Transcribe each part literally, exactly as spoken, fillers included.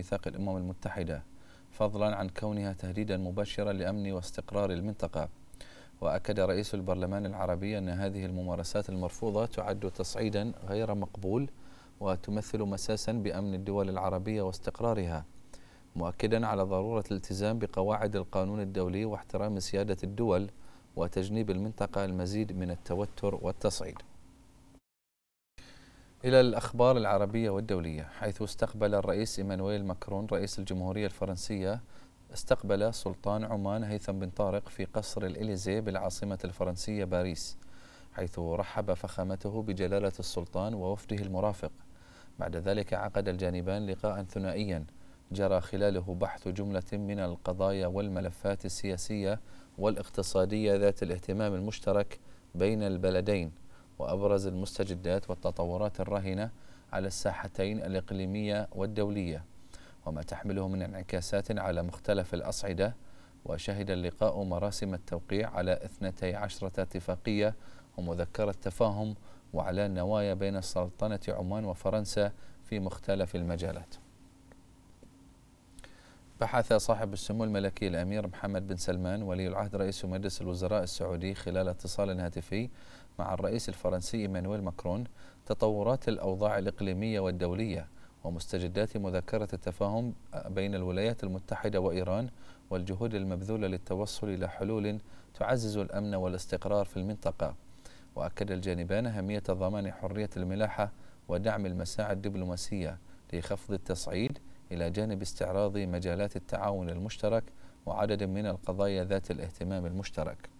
ميثاق الأمم المتحدة، فضلا عن كونها تهديدا مباشرا لأمن واستقرار المنطقة. وأكد رئيس البرلمان العربي أن هذه الممارسات المرفوضة تعد تصعيدا غير مقبول وتمثل مساسا بأمن الدول العربية واستقرارها، مؤكدا على ضرورة الالتزام بقواعد القانون الدولي واحترام سيادة الدول وتجنيب المنطقة المزيد من التوتر والتصعيد. إلى الأخبار العربية والدولية، حيث استقبل الرئيس إيمانويل ماكرون رئيس الجمهورية الفرنسية استقبل سلطان عمان هيثم بن طارق في قصر الإليزيه بالعاصمة الفرنسية باريس، حيث رحب فخامته بجلالة السلطان ووفده المرافق. بعد ذلك عقد الجانبان لقاء ثنائيا جرى خلاله بحث جملة من القضايا والملفات السياسية والاقتصادية ذات الاهتمام المشترك بين البلدين، وأبرز المستجدات والتطورات الراهنة على الساحتين الإقليمية والدولية وما تحمله من انعكاسات على مختلف الأصعدة. وشهد اللقاء مراسم التوقيع على اثنتي عشرة اتفاقية ومذكرة تفاهم وإعلان نوايا بين سلطنة عمان وفرنسا في مختلف المجالات. بحث صاحب السمو الملكي الأمير محمد بن سلمان ولي العهد رئيس مجلس الوزراء السعودي خلال اتصال هاتفي مع الرئيس الفرنسي إيمانويل ماكرون تطورات الأوضاع الإقليمية والدولية ومستجدات مذكرة التفاهم بين الولايات المتحدة وإيران والجهود المبذولة للتوصل إلى حلول تعزز الأمن والاستقرار في المنطقة. وأكد الجانبان أهمية ضمان حرية الملاحة ودعم المساعي الدبلوماسية لخفض التصعيد إلى جانب استعراض مجالات التعاون المشترك وعدد من القضايا ذات الاهتمام المشترك.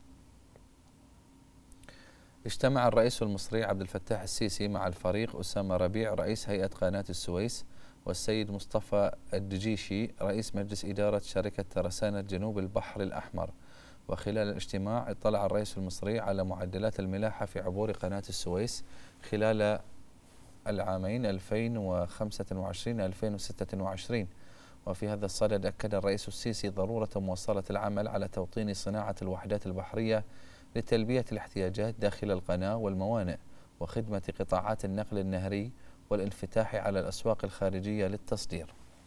اجتمع الرئيس المصري عبد الفتاح السيسي مع الفريق أسامة ربيع رئيس هيئة قناة السويس والسيد مصطفى الدجيشي رئيس مجلس إدارة شركة ترسانة جنوب البحر الأحمر. وخلال الاجتماع اطلع الرئيس المصري على معدلات الملاحة في عبور قناة السويس خلال العامين ألفين وخمسة وعشرين ألفين وستة وعشرين. وفي هذا الصدد أكد الرئيس السيسي ضرورة مواصلة العمل على توطين صناعة الوحدات البحرية لتلبية الاحتياجات داخل القناة والموانئ وخدمة قطاعات النقل النهري والانفتاح على الأسواق الخارجية للتصدير.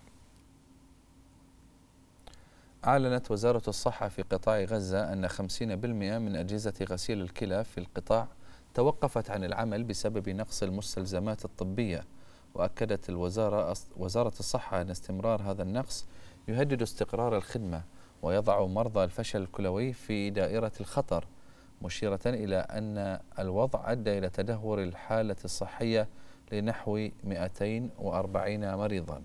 أعلنت وزارة الصحة في قطاع غزة أن خمسين بالمئة من أجهزة غسيل الكلى في القطاع توقفت عن العمل بسبب نقص المستلزمات الطبية. وأكدت الوزارة وزارة الصحة أن استمرار هذا النقص يهدد استقرار الخدمة ويضع مرضى الفشل الكلوي في دائرة الخطر، مشيرة إلى أن الوضع أدى إلى تدهور الحالة الصحية لنحو مئتين وأربعين مريضا.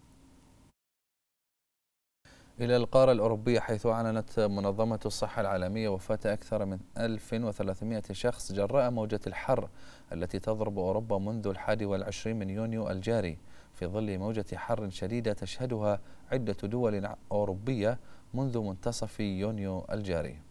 إلى القارة الأوروبية، حيث أعلنت منظمة الصحة العالمية وفاة أكثر من ألف وثلاثمئة شخص جراء موجة الحر التي تضرب أوروبا منذ الحادي والعشرين من يونيو الجاري، في ظل موجة حر شديدة تشهدها عدة دول أوروبية منذ منتصف يونيو الجاري.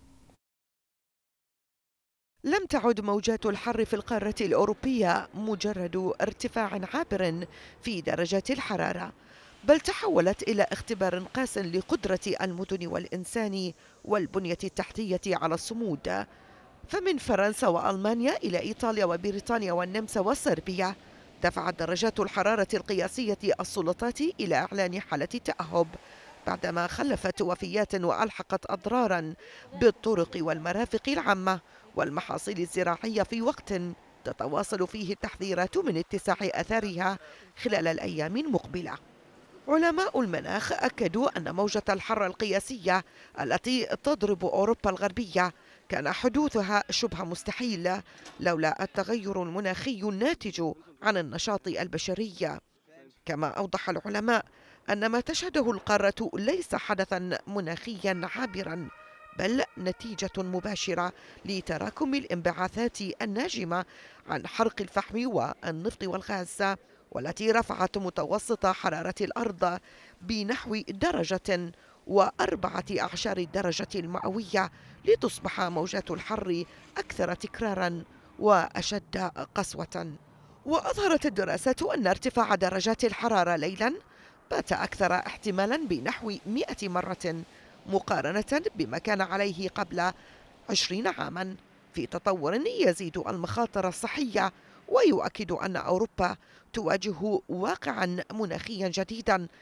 لم تعد موجات الحر في القارة الأوروبية مجرد ارتفاع عابر في درجات الحرارة، بل تحولت إلى اختبار قاس لقدرة المدن والإنسان والبنية التحتية على الصمود. فمن فرنسا وألمانيا إلى إيطاليا وبريطانيا والنمسا وصربيا دفعت درجات الحرارة القياسية السلطات إلى إعلان حالة تأهب بعدما خلفت وفيات وألحقت أضرارا بالطرق والمرافق العامة والمحاصيل الزراعية في وقت تتواصل فيه التحذيرات من اتساع أثارها خلال الأيام المقبلة. علماء المناخ أكدوا أن موجة الحر القياسية التي تضرب أوروبا الغربية كان حدوثها شبه مستحيل لولا التغير المناخي الناتج عن النشاط البشري. كما أوضح العلماء أن ما تشهده القارة ليس حدثا مناخيا عابرا، بل نتيجة مباشرة لتراكم الانبعاثات الناجمة عن حرق الفحم والنفط والغاز، والتي رفعت متوسط حرارة الأرض بنحو درجة وأربعة أعشار الدرجة المئوية لتصبح موجات الحر أكثر تكرارا وأشد قسوة. وأظهرت الدراسات أن ارتفاع درجات الحرارة ليلا بات أكثر احتمالا بنحو مئة مرة مقارنة بما كان عليه قبل عشرين عاما، في تطور يزيد المخاطر الصحية ويؤكد أن أوروبا تواجه واقعا مناخيا جديدا